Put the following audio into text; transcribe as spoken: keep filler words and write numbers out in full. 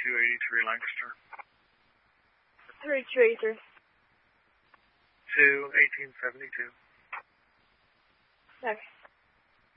two eighty-three Lancaster. thirty-two eighty-three. To eighteen seventy-two. Okay.